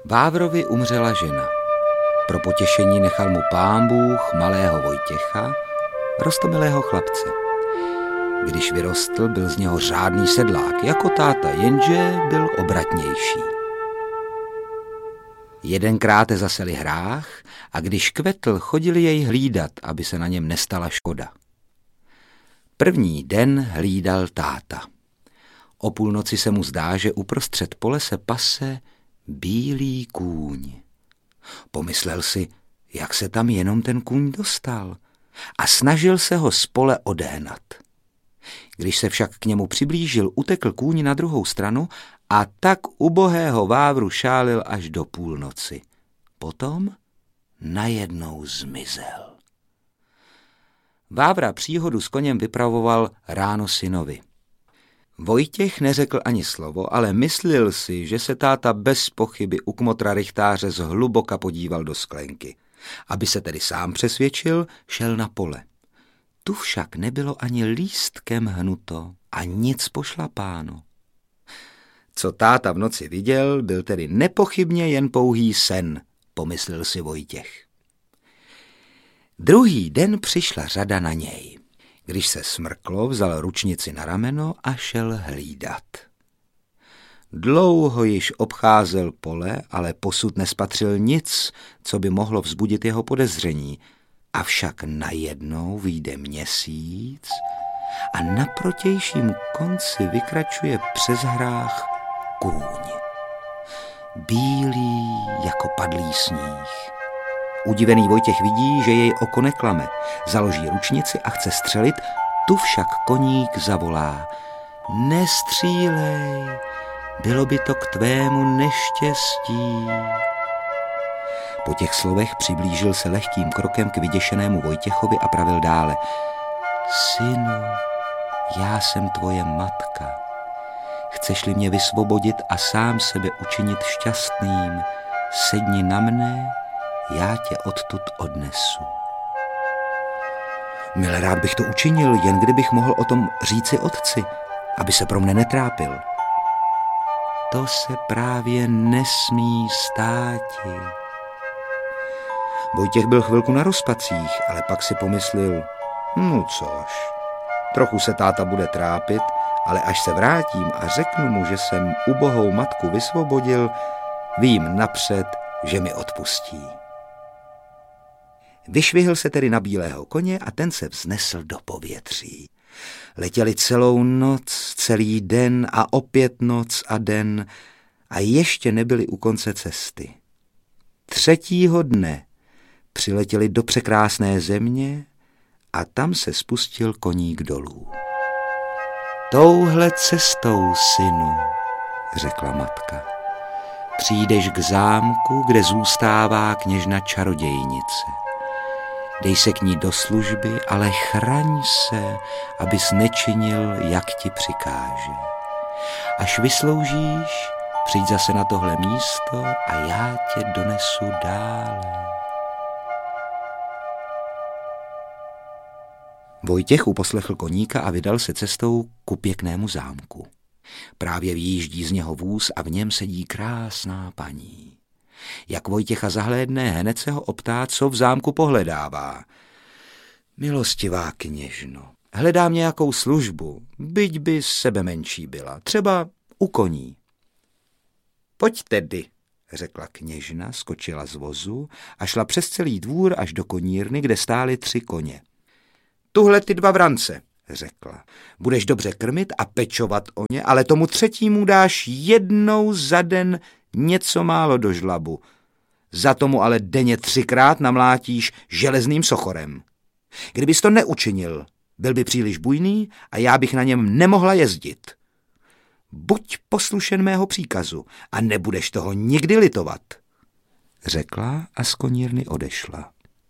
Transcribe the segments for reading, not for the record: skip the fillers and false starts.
Vávrovi umřela žena. Pro potěšení nechal mu Pán Bůh malého Vojtěcha, roztomilého chlapce. Když vyrostl, byl z něho řádný sedlák, jako táta, jenže byl obratnější. Jedenkrát zaseli hrách a když kvetl, chodili jej hlídat, aby se na něm nestala škoda. První den hlídal táta. O půlnoci se mu zdá, že uprostřed pole se pase bílý kůň. Pomyslel si, jak se tam jenom ten kůň dostal, a snažil se ho z pole odehnat. Když se však k němu přiblížil, utekl kůň na druhou stranu a tak ubohého Vávru šálil až do půlnoci. Potom najednou zmizel. Vávra příhodu s koněm vypravoval ráno synovi. Vojtěch neřekl ani slovo, ale myslil si, že se táta bez pochyby u kmotra rychtáře zhluboka podíval do sklenky. Aby se tedy sám přesvědčil, šel na pole. Tu však nebylo ani lístkem hnuto a nic pošlapáno. Co táta v noci viděl, byl tedy nepochybně jen pouhý sen, pomyslel si Vojtěch. Druhý den přišla řada na něj. Když se smrklo, vzal ručnici na rameno a šel hlídat. Dlouho již obcházel pole, ale posud nespatřil nic, co by mohlo vzbudit jeho podezření. Avšak najednou vyjde měsíc a na protějším konci vykračuje přes hrách kůň. Bílý jako padlý sníh. Udivený Vojtěch vidí, že jej oko neklame. Založí ručnici a chce střelit, tu však koník zavolá. Nestřílej, bylo by to k tvému neštěstí. Po těch slovech přiblížil se lehkým krokem k vyděšenému Vojtěchovi a pravil dále. Synu, já jsem tvoje matka. Chceš-li mě vysvobodit a sám sebe učinit šťastným, sedni na mne, já tě odtud odnesu. Milerád bych to učinil, jen kdybych mohl o tom říci otci, aby se pro mne netrápil. To se právě nesmí státi. Vojtěch byl chvilku na rozpacích, ale pak si pomyslel, no což, trochu se táta bude trápit, ale až se vrátím a řeknu mu, že jsem ubohou matku vysvobodil, vím napřed, že mi odpustí. Vyšvihl se tedy na bílého koně a ten se vznesl do povětří. Letěli celou noc, celý den a opět noc a den a ještě nebyli u konce cesty. Třetího dne přiletěli do překrásné země a tam se spustil koník dolů. Touhle cestou, synu, řekla matka, přijdeš k zámku, kde zůstává kněžna čarodějnice. Dej se k ní do služby, ale chraň se, abys nečinil, jak ti přikáže. Až vysloužíš, přijď zase na tohle místo a já tě donesu dále. Vojtěch uposlechl koníka a vydal se cestou ku pěknému zámku. Právě vyjíždí z něho vůz a v něm sedí krásná paní. Jak Vojtěcha zahlédne, hned se ho optá, co v zámku pohledává. Milostivá kněžno, hledám nějakou službu, byť by sebe menší byla, třeba u koní. Pojď tedy, řekla kněžna, skočila z vozu a šla přes celý dvůr až do konírny, kde stály 3 koně. Tuhle ty 2 vrance, řekla. Budeš dobře krmit a pečovat o ně, ale tomu 3. dáš jednou za den něco málo do žlabu. Za tomu ale denně 3krát namlátíš železným sochorem. Kdybys to neučinil, byl by příliš bujný a já bych na něm nemohla jezdit. Buď poslušen mého příkazu a nebudeš toho nikdy litovat, řekla a z konírny odešla.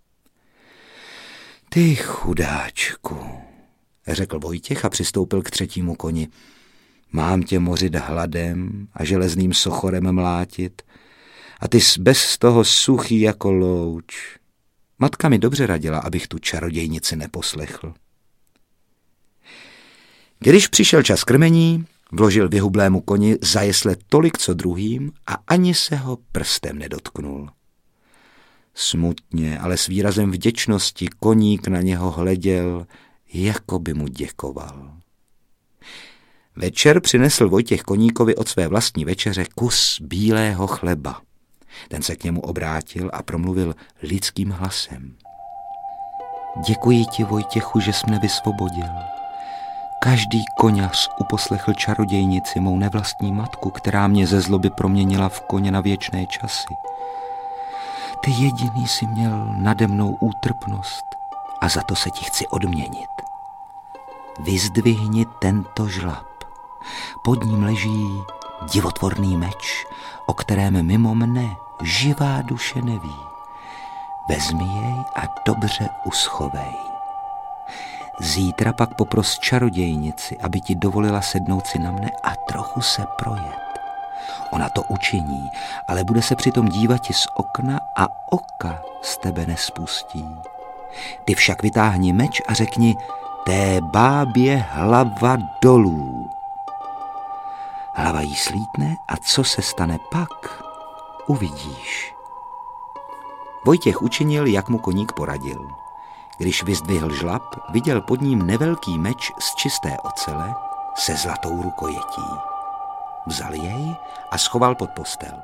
Ty chudáčku, řekl Vojtěch a přistoupil k 3. koni. Mám tě mořit hladem a železným sochorem mlátit a ty bez toho suchý jako louč. Matka mi dobře radila, abych tu čarodějnici neposlechl. Když přišel čas krmení, Vložil vyhublému koni za jesle tolik, co druhým, a ani se ho prstem nedotknul. Smutně, ale s výrazem vděčnosti koník na něho hleděl, jako by mu děkoval. Večer přinesl Vojtěch koníkovi od své vlastní večeře kus bílého chleba. Ten se k němu obrátil a promluvil lidským hlasem. Děkuji ti, Vojtěchu, že jsi mne vysvobodil. Každý koňař uposlechl čarodějnici, mou nevlastní matku, která mě ze zloby proměnila v koně na věčné časy. Ty jediný jsi měl nade mnou útrpnost a za to se ti chci odměnit. Vyzdvihni tento žlab. Pod ním leží divotvorný meč, o kterém mimo mne živá duše neví. Vezmi jej a dobře uschovej. Zítra pak popros čarodějnici, aby ti dovolila sednout si na mne a trochu se projet. Ona to učiní, ale bude se přitom dívat ti z okna a oka z tebe nespustí. Ty však vytáhni meč a řekni, té bábě hlava dolů. Hlava jí slítne a co se stane pak, uvidíš. Vojtěch učinil, jak mu koník poradil. Když vyzdvihl žlab, viděl pod ním nevelký meč z čisté ocele se zlatou rukojetí. Vzal jej a schoval pod postel.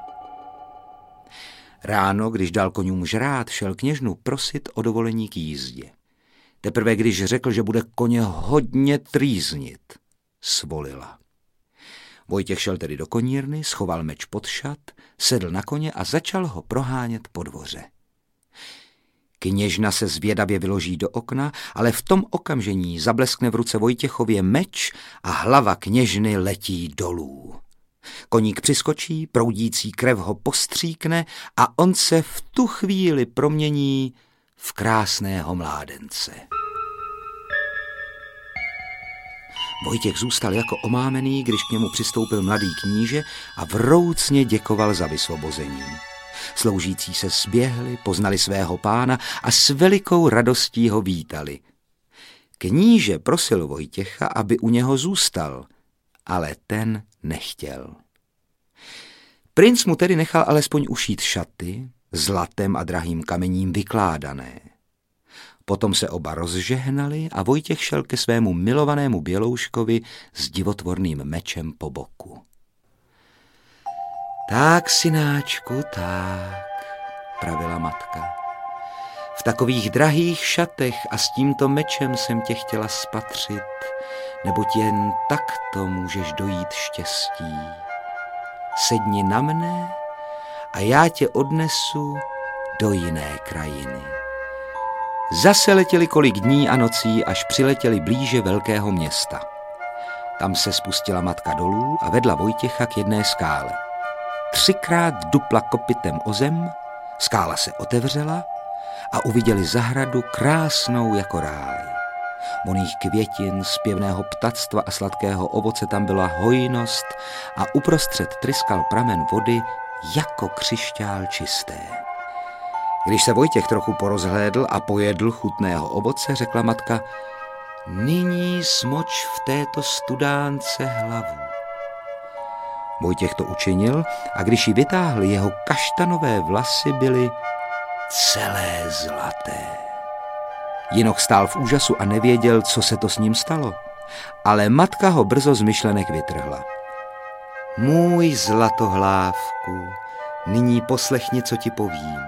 Ráno, když dal koňům žrát, šel kněžnu prosit o dovolení k jízdě. Teprve když řekl, že bude koně hodně trýznit, svolila. Vojtěch šel tedy do konírny, schoval meč pod šat, sedl na koně a začal ho prohánět po dvoře. Kněžna se zvědavě vyloží do okna, ale v tom okamžení zableskne v ruce Vojtěchově meč a hlava kněžny letí dolů. Koník přiskočí, proudící krev ho postříkne a on se v tu chvíli promění v krásného mládence. Vojtěch zůstal jako omámený, když k němu přistoupil mladý kníže a vroucně děkoval za vysvobození. Sloužící se zběhli, poznali svého pána a s velikou radostí ho vítali. Kníže prosil Vojtěcha, aby u něho zůstal, ale ten nechtěl. Princ mu tedy nechal alespoň ušít šaty, zlatem a drahým kamením vykládané. Potom se oba rozžehnali a Vojtěch šel ke svému milovanému bělouškovi s divotvorným mečem po boku. Tak, synáčku, tak, pravila matka. V takových drahých šatech a s tímto mečem jsem tě chtěla spatřit, neboť jen takto můžeš dojít štěstí. Sedni na mne a já tě odnesu do jiné krajiny. Zase letěli kolik dní a nocí, až přiletěli blíže velkého města. Tam se spustila matka dolů a vedla Vojtěcha k jedné skále. 3krát dupla kopytem o zem, skála se otevřela a uviděli zahradu krásnou jako ráj. Voných květin, zpěvného ptactva a sladkého ovoce tam byla hojnost a uprostřed tryskal pramen vody jako křišťál čisté. Když se Vojtěch trochu porozhlédl a pojedl chutného ovoce, řekla matka, nyní smoč v této studánce hlavu. Vojtěch to učinil a když ji vytáhl, jeho kaštanové vlasy byly celé zlaté. Jinoch stál v úžasu a nevěděl, co se to s ním stalo, ale matka ho brzo z myšlenek vytrhla. Můj zlatohlávku, nyní poslechni, co ti povím.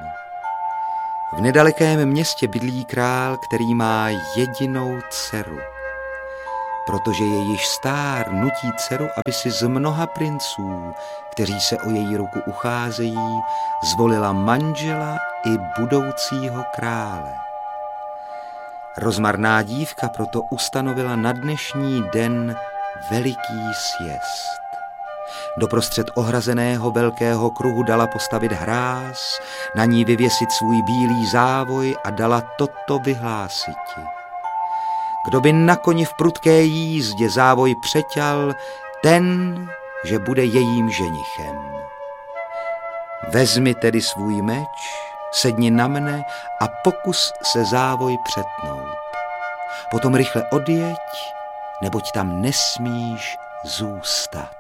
V nedalekém městě bydlí král, který má jedinou dceru. Protože je již stár, nutí dceru, aby si z mnoha princů, kteří se o její ruku ucházejí, zvolila manžela i budoucího krále. Rozmarná dívka proto ustanovila na dnešní den veliký sjezd. Doprostřed ohrazeného velkého kruhu dala postavit hráz, na ní vyvěsit svůj bílý závoj a dala toto vyhlásiti. Kdo by na koni v prudké jízdě závoj přeťal, ten, že bude jejím ženichem. Vezmi tedy svůj meč, sedni na mne a pokus se závoj přetnout. Potom rychle odjeď, neboť tam nesmíš zůstat.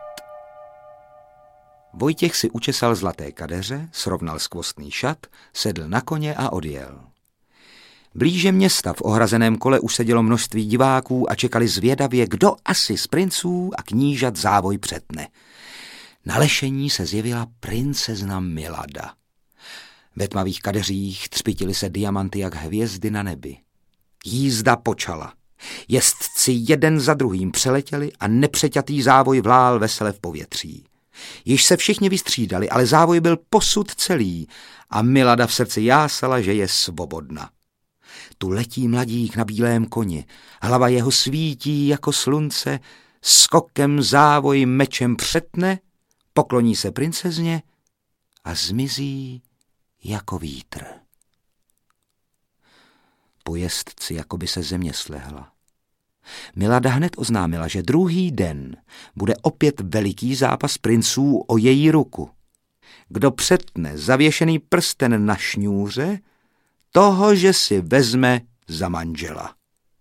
Vojtěch si učesal zlaté kadeře, srovnal skvostný šat, sedl na koně a odjel. Blíže města v ohrazeném kole už sedělo množství diváků a čekali zvědavě, kdo asi z princů a knížat závoj přetne. Na lešení se zjevila princezna Milada. Ve tmavých kadeřích třpitily se diamanty jak hvězdy na nebi. Jízda počala. Jezdci jeden za druhým přeletěli a nepřeťatý závoj vlál vesele v povětří. Již se všichni vystřídali, ale závoj byl posud celý a Milada v srdci jásala, že je svobodna. Tu letí mladík na bílém koni, hlava jeho svítí jako slunce, skokem závoj mečem přetne, pokloní se princezně a zmizí jako vítr. Po jezdci jako by se země slehla. Milada hned oznámila, že druhý den bude opět veliký zápas princů o její ruku. Kdo přetne zavěšený prsten na šňůře, toho, že si vezme za manžela.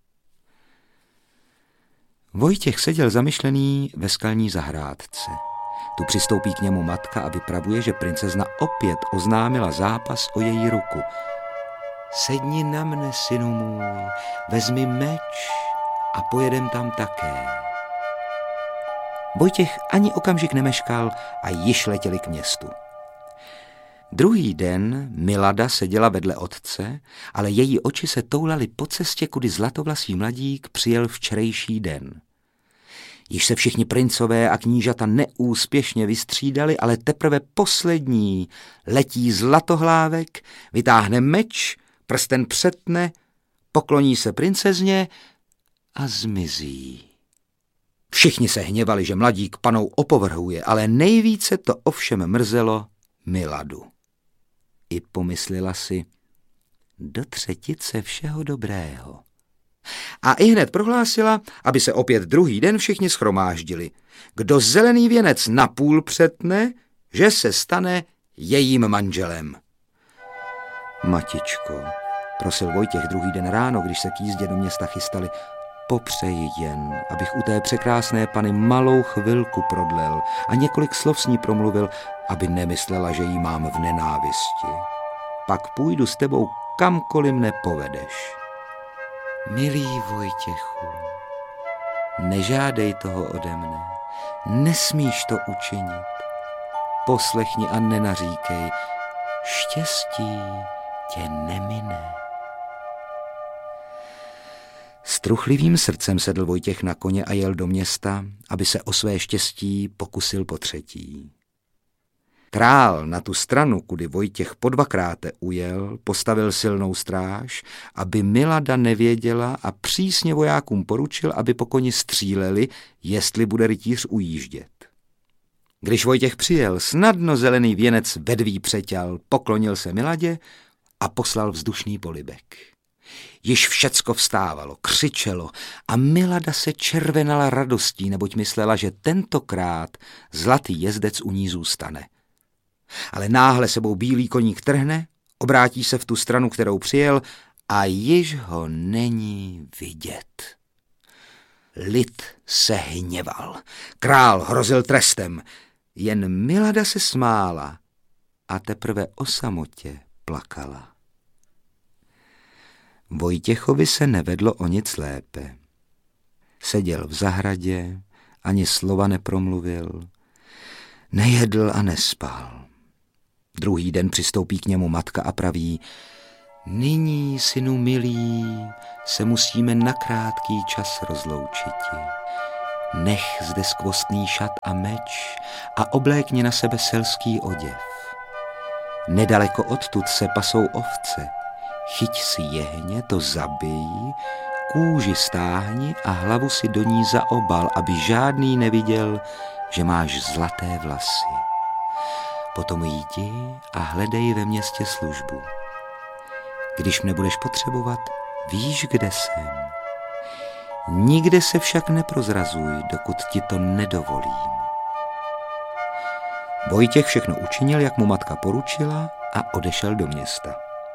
Vojtěch seděl zamyšlený ve skalní zahrádce. Tu přistoupí k němu matka a vypravuje, že princezna opět oznámila zápas o její ruku. Sedni na mne, synu můj, vezmi meč a pojedem tam také. Vojtěch ani okamžik nemeškal a již letěli k městu. Druhý den Milada seděla vedle otce, ale její oči se toulaly po cestě, kudy zlatovlasý mladík přijel včerejší den. Již se všichni princové a knížata neúspěšně vystřídali, ale teprve poslední letí zlatohlávek, vytáhne meč, prsten přetne, pokloní se princezně a zmizí. Všichni se hněvali, že mladík panou opovrhuje, ale nejvíce to ovšem mrzelo Miladu. I pomyslela si, do třetice všeho dobrého. A ihned prohlásila, aby se opět druhý den všichni shromáždili. Kdo zelený věnec napůl přetne, že se stane jejím manželem. Matičko, prosil Vojtěch druhý den ráno, když se k jízdě do města chystali, popřeji jen, abych u té překrásné pany malou chvilku prodlel a několik slov s ní promluvil, aby nemyslela, že jí mám v nenávisti. Pak půjdu s tebou kamkoliv mne povedeš. Milý Vojtěchu, nežádej toho ode mne, nesmíš to učinit. Poslechni a nenaříkej, štěstí tě nemine. S truchlivým srdcem sedl Vojtěch na koně a jel do města, aby se o své štěstí pokusil potřetí. Král na tu stranu, kudy Vojtěch podvakráte ujel, postavil silnou stráž, aby Milada nevěděla a přísně vojákům poručil, aby po koni stříleli, jestli bude rytíř ujíždět. Když Vojtěch přijel, snadno zelený věnec vedví přeťal, poklonil se Miladě a poslal vzdušný polibek. Již všecko vstávalo, křičelo a Milada se červenala radostí, neboť myslela, že tentokrát zlatý jezdec u ní zůstane. Ale náhle sebou bílý koník trhne, obrátí se v tu stranu, kterou přijel a již ho není vidět. Lid se hněval, král hrozil trestem, jen Milada se smála a teprve o samotě plakala. Vojtěchovi se nevedlo o nic lépe. Seděl v zahradě, ani slova nepromluvil, nejedl a nespal. Druhý den přistoupí k němu matka a praví, nyní, synu milý, se musíme na krátký čas rozloučiti. Nech zde skvostný šat a meč a oblékni na sebe selský oděv. Nedaleko odtud se pasou ovce. Chyť si jehně, to zabij, kůži stáhni a hlavu si do ní zaobal, aby žádný neviděl, že máš zlaté vlasy. Potom jdi a hledej ve městě službu. Když mne budeš potřebovat, víš, kde jsem. Nikde se však neprozrazuj, dokud ti to nedovolím. Vojtěch všechno učinil, jak mu matka poručila, a odešel do města.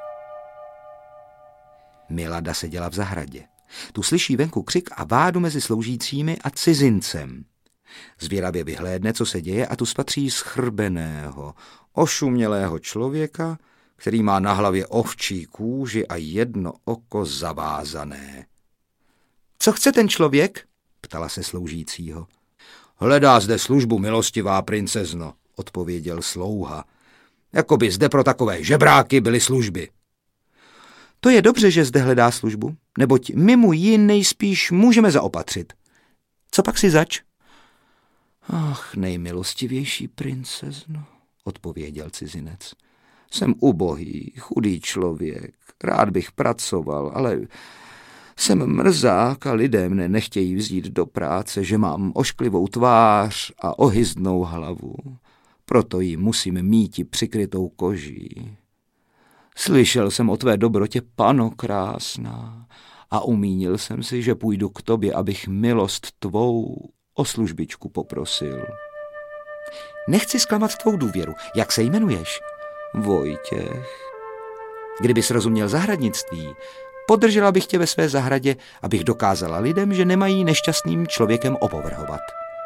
Milada seděla v zahradě. Tu slyší venku křik a vádu mezi sloužícími a cizincem. Zvěravě vyhlédne, co se děje, a tu spatří schrbeného, ošumělého člověka, který má na hlavě ovčí kůži a jedno oko zavázané. Co chce ten člověk? Ptala se sloužícího. Hledá zde službu, milostivá princezno, odpověděl slouha. Jakoby zde pro takové žebráky byly služby. To je dobře, že zde hledá službu, neboť my mu ji nejspíš můžeme zaopatřit. Co pak si zač? Ach, nejmilostivější princezno, odpověděl cizinec. Jsem ubohý, chudý člověk, rád bych pracoval, ale jsem mrzák a lidé mne nechtějí vzít do práce, že mám ošklivou tvář a ohyzdnou hlavu. Proto ji musím míti přikrytou koží. Slyšel jsem o tvé dobrotě, pano krásná, a umínil jsem si, že půjdu k tobě, abych milost tvou o službičku poprosil. Nechci zklamat tvou důvěru. Jak se jmenuješ? Vojtěch. Kdybys rozuměl zahradnictví, podržela bych tě ve své zahradě, abych dokázala lidem, že nemají nešťastným člověkem opovrhovat.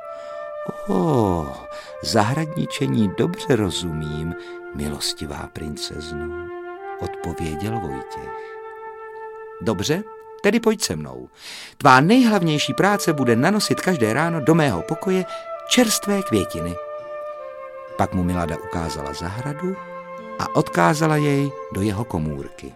Zahradničení dobře rozumím, milostivá princezno, odpověděl Vojtěch. Dobře, tedy pojď se mnou. Tvá nejhlavnější práce bude nanosit každé ráno do mého pokoje čerstvé květiny. Pak mu Milada ukázala zahradu a odkázala jej do jeho komůrky.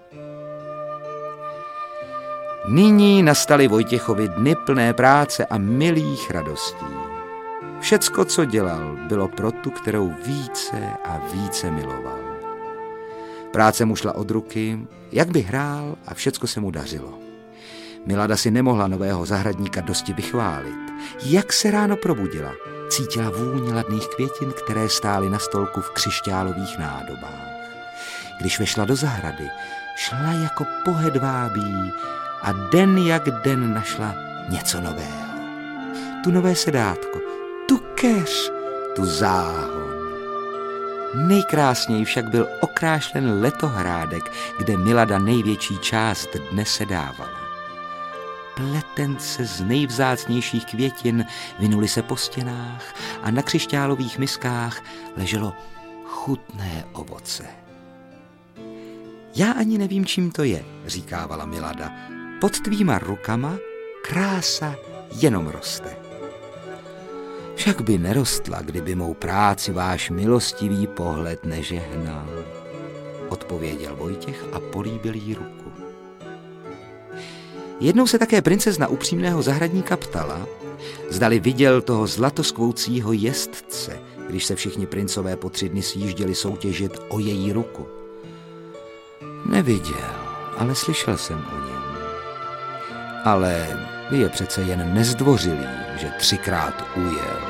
Nyní nastaly Vojtěchovi dny plné práce a milých radostí. Všecko, co dělal, bylo pro tu, kterou více a více miloval. Práce mu šla od ruky, jak by hrál, a všecko se mu dařilo. Milada si nemohla nového zahradníka dosti vychválit. Jak se ráno probudila, cítila vůni ladných květin, které stály na stolku v křišťálových nádobách. Když vešla do zahrady, šla jako po hedvábí a den jak den našla něco nového. Tu nové sedátko, tu keř, tu záhon. Nejkrásněji však byl okrášlen letohrádek, kde Milada největší část dne sedávala. Pletence z nejvzácnějších květin vinuly se po stěnách a na křišťálových miskách leželo chutné ovoce. Já ani nevím, čím to je, říkávala Milada. Pod tvýma rukama krása jenom roste. Však by nerostla, kdyby mou práci váš milostivý pohled nežehnal, odpověděl Vojtěch a políbil jí ruku. Jednou se také princezna upřímného zahradníka ptala, zdali viděl toho zlatoskvoucího jezdce, když se všichni princové po 3 dny sjížděli soutěžit o její ruku. Neviděl, ale slyšel jsem o něm. Ale je přece jen nezdvořilý, že 3krát ujel.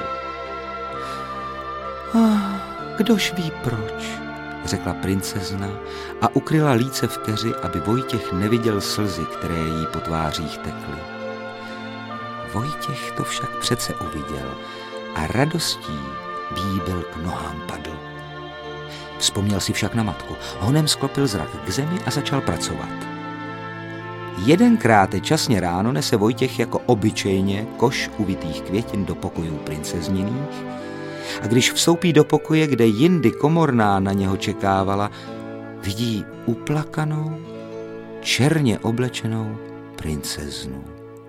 Kdož ví proč, řekla princezna a ukryla líce v keři, aby Vojtěch neviděl slzy, které jí po tvářích tekly. Vojtěch to však přece uviděl a radostí bíbel k nohám padl. Vzpomněl si však na matku, honem sklopil zrak k zemi a začal pracovat. Jedenkrát časně ráno nese Vojtěch jako obyčejně koš uvitých květin do pokojů princezniných a když vstoupí do pokoje, kde jindy komorná na něho čekávala, vidí uplakanou, černě oblečenou princeznu.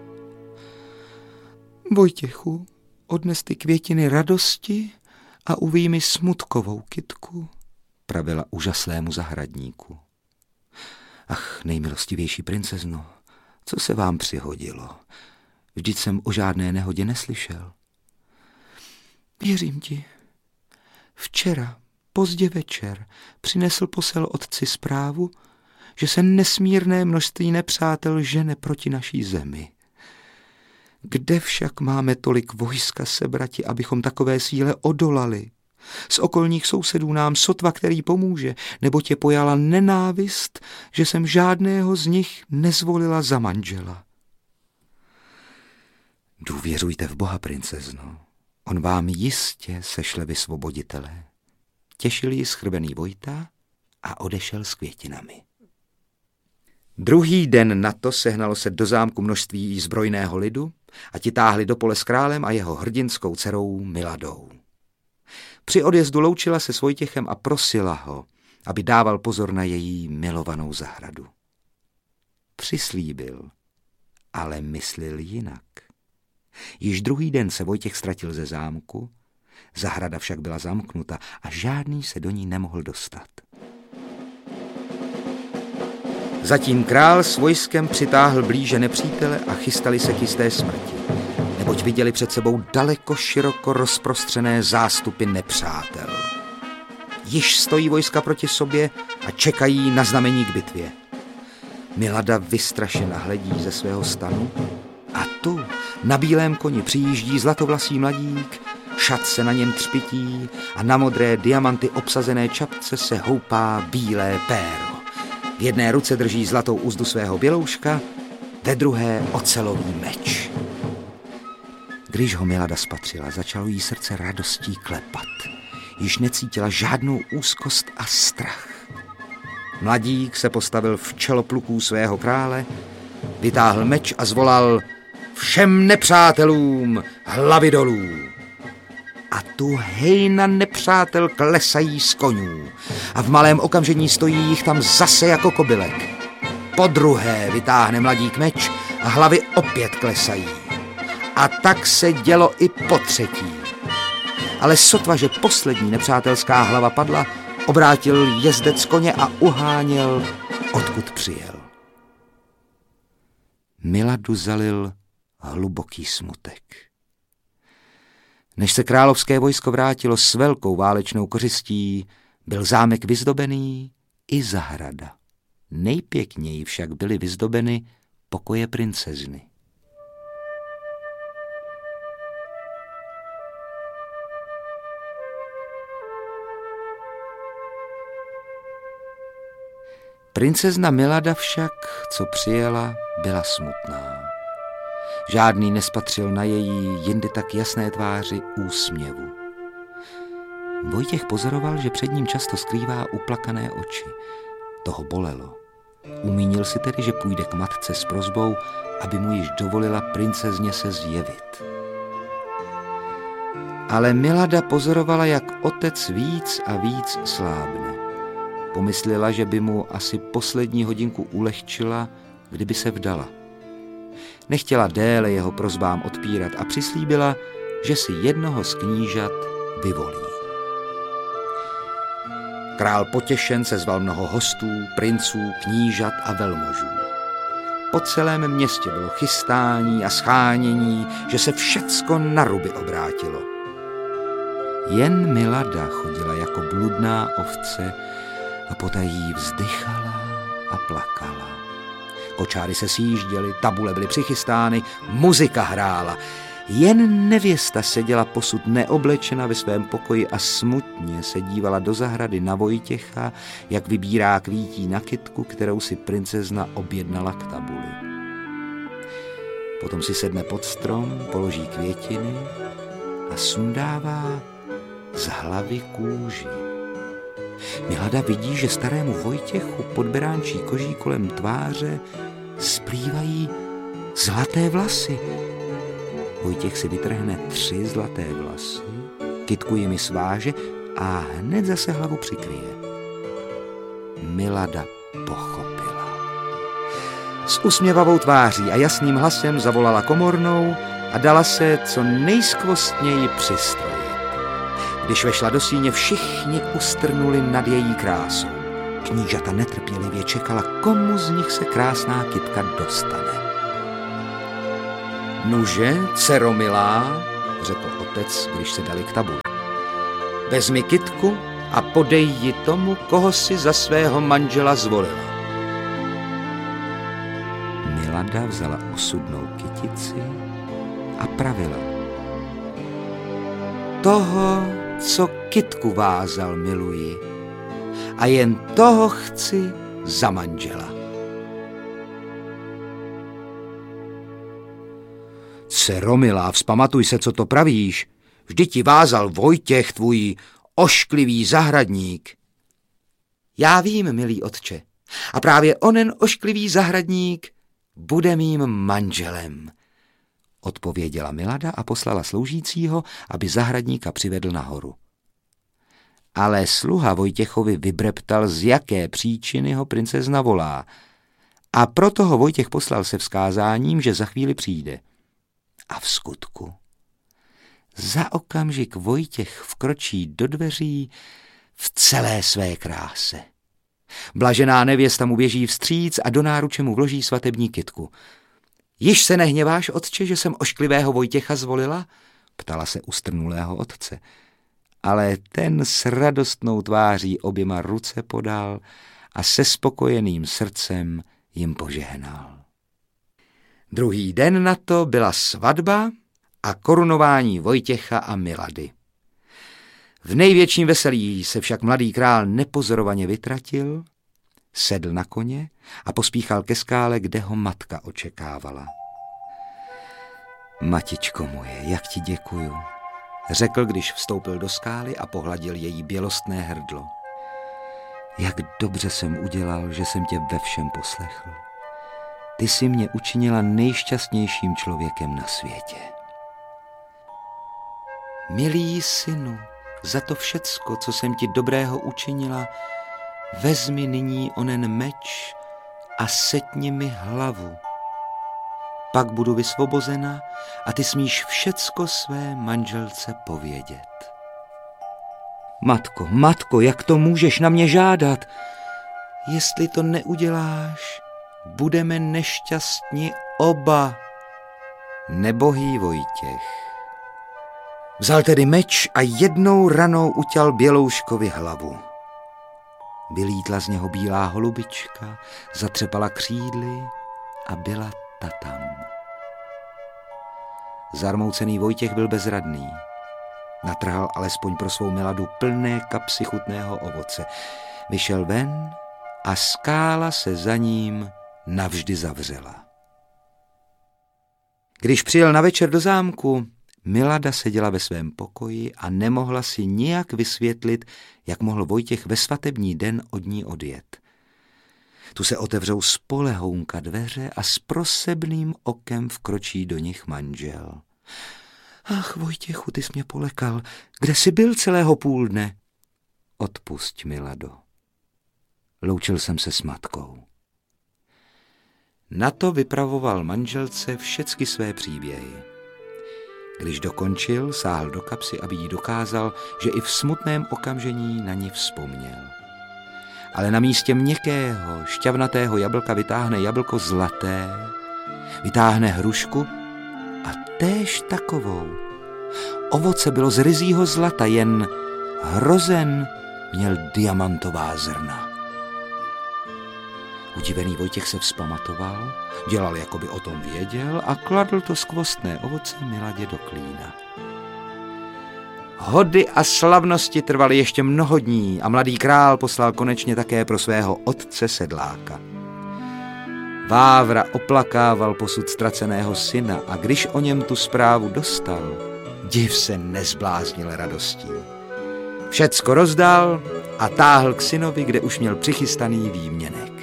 Vojtěchu, odnes ty květiny radosti a uvíj mi smutkovou kytku, pravila úžaslému zahradníku. Ach, nejmilostivější princezno, co se vám přihodilo? Vždyť jsem o žádné nehodě neslyšel. Věřím ti. Včera, pozdě večer, přinesl posel otci zprávu, že se nesmírné množství nepřátel žene proti naší zemi. Kde však máme tolik vojska sebrati, abychom takové síle odolali? Z okolních sousedů nám sotva který pomůže, nebo tě pojala nenávist, že jsem žádného z nich nezvolila za manžela. Důvěřujte v Boha, princezno. On vám jistě sešle vysvoboditele. Těšil ji schrbený Vojta a odešel s květinami. Druhý den na to sehnalo se do zámku množství zbrojného lidu a ti táhli do pole s králem a jeho hrdinskou dcerou Miladou. Při odjezdu loučila se s Vojtěchem a prosila ho, aby dával pozor na její milovanou zahradu. Přislíbil, ale myslil jinak. Již druhý den se Vojtěch ztratil ze zámku, zahrada však byla zamknuta a žádný se do ní nemohl dostat. Zatím král s vojskem přitáhl blíže nepřítele a chystali se k jisté smrti, neboť viděli před sebou daleko široko rozprostřené zástupy nepřátel. Již stojí vojska proti sobě a čekají na znamení k bitvě. Milada vystrašena hledí ze svého stanu a tu na bílém koni přijíždí zlatovlasý mladík, šat se na něm třpití a na modré diamanty obsazené čapce se houpá bílé péro. V jedné ruce drží zlatou uzdu svého bělouška, ve druhé ocelový meč. Když ho Milada spatřila, začalo jí srdce radostí klepat. Již necítila žádnou úzkost a strach. Mladík se postavil v čelo pluků svého krále, vytáhl meč a zvolal: všem nepřátelům hlavy dolů! A tu hejna nepřátel klesají z konňů a v malém okamžení stojí jich tam zase jako kobylek. Podruhé vytáhne mladík meč a hlavy opět klesají. A tak se dělo i po třetí. Ale sotva, že poslední nepřátelská hlava padla, obrátil jezdec koně a uháněl, odkud přijel. Miladu zalil hluboký smutek. Než se královské vojsko vrátilo s velkou válečnou kořistí, byl zámek vyzdobený i zahrada. Nejpěkněji však byly vyzdobeny pokoje princezny. Princezna Milada však, co přijela, byla smutná. Žádný nespatřil na její jindy tak jasné tváři úsměvu. Vojtěch pozoroval, že před ním často skrývá uplakané oči. Toho bolelo. Umínil si tedy, že půjde k matce s prosbou, aby mu již dovolila princezně se zjevit. Ale Milada pozorovala, jak otec víc a víc slábne. Pomyslela, že by mu asi poslední hodinku ulehčila, kdyby se vdala. Nechtěla déle jeho prosbám odpírat a přislíbila, že si jednoho z knížat vyvolí. Král potěšen sezval mnoho hostů, princů, knížat a velmožů. Po celém městě bylo chystání a schánění, že se všecko na ruby obrátilo. Jen Milada chodila jako bludná ovce a potají vzdychala a plakala. Kočáry se sjížděly, tabule byly přichystány, muzika hrála. Jen nevěsta seděla posud neoblečena ve svém pokoji a smutně se dívala do zahrady na Vojtěcha, jak vybírá kvítí na kytku, kterou si princezna objednala k tabuli. Potom si sedne pod strom, položí květiny a sundává z hlavy kůži. Milada vidí, že starému Vojtěchu pod beránčí koží kolem tváře splývají zlaté vlasy. Vojtěch si vytrhne 3 zlaté vlasy, kytku jimi sváže a hned zase hlavu přikryje. Milada pochopila. S usměvavou tváří a jasným hlasem zavolala komornou a dala se co nejskvostněji přistrojit. Když vešla do síně, všichni ustrnuli nad její krásou. Knížata netrpělivě čekala, komu z nich se krásná kytka dostane. Nuže, dcero milá, řekl otec, když se dali k tabuli. Vezmi kytku a podej ji tomu, koho si za svého manžela zvolila. Milada vzala osudnou kytici a pravila. Toho, co kytku vázal, miluji, a jen toho chci za manžela. Dcero milá, vzpamatuj se, co to pravíš. Vždyť ti vázal Vojtěch, tvůj ošklivý zahradník. Já vím, milý otče, a právě onen ošklivý zahradník bude mým manželem, odpověděla Milada a poslala sloužícího, aby zahradníka přivedl nahoru. Ale sluha Vojtěchovi vybreptal, z jaké příčiny ho princezna volá, a proto ho Vojtěch poslal se vzkázáním, že za chvíli přijde. A v skutku za okamžik Vojtěch vkročí do dveří v celé své kráse. Blažená nevěsta mu běží vstříc a do náruče mu vloží svatební kytku. Již se nehněváš, otče, že jsem ošklivého Vojtěcha zvolila? Ptala se ustrnulého otce. Ale ten s radostnou tváří oběma ruce podal a se spokojeným srdcem jim požehnal. Druhý den na to byla svatba a korunování Vojtěcha a Milady. V největším veselí se však mladý král nepozorovaně vytratil, sedl na koně a pospíchal ke skále, kde ho matka očekávala. Matičko moje, jak ti děkuju, řekl, když vstoupil do skály a pohladil její bělostné hrdlo. Jak dobře jsem udělal, že jsem tě ve všem poslechl. Ty jsi mě učinila nejšťastnějším člověkem na světě. Milý synu, za to všecko, co jsem ti dobrého učinila, vezmi nyní onen meč a setni mi hlavu. Pak budu vysvobozena a ty smíš všecko své manželce povědět. Matko, jak to můžeš na mě žádat? Jestli to neuděláš, budeme nešťastní oba. Nebohý Vojtěch vzal tedy meč a jednou ranou uťal Bělouškovi hlavu. Vylítla z něho bílá holubička, zatřepala křídly a byla ta tam. Zarmoucený Vojtěch byl bezradný. Natrhal alespoň pro svou Miladu plné kapsy chutného ovoce. Vyšel ven a skála se za ním navždy zavřela. Když přijel na večer do zámku, Milada seděla ve svém pokoji a nemohla si nijak vysvětlit, jak mohl Vojtěch ve svatební den od ní odjet. Tu se otevřou z polehounka dveře a s prosebným okem vkročí do nich manžel. Ach, Vojtěchu, ty jsi mě polekal. Kde jsi byl celého půl dne? Odpusť, Milado. Loučil jsem se s matkou. Na to vypravoval manželce všecky své příběhy. Když dokončil, sáhl do kapsy, aby jí dokázal, že i v smutném okamžení na ní vzpomněl. Ale na místě měkkého, šťavnatého jablka vytáhne jablko zlaté, vytáhne hrušku a též takovou. Ovoce bylo z ryzího zlata, jen hrozen měl diamantová zrna. Udivený Vojtěch se vzpamatoval, dělal, jako by o tom věděl a kladl to skvostné ovoce Miladě do klína. Hody a slavnosti trvaly ještě mnoho dní a mladý král poslal konečně také pro svého otce sedláka. Vávra oplakával posud ztraceného syna a když o něm tu zprávu dostal, div se nezbláznil radostí. Všecko rozdal a táhl k synovi, kde už měl přichystaný výměnek.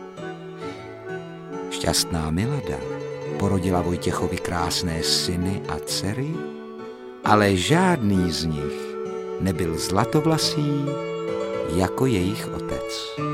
Šťastná Milada porodila Vojtěchovi krásné syny a dcery, ale žádný z nich nebyl zlatovlasý jako jejich otec.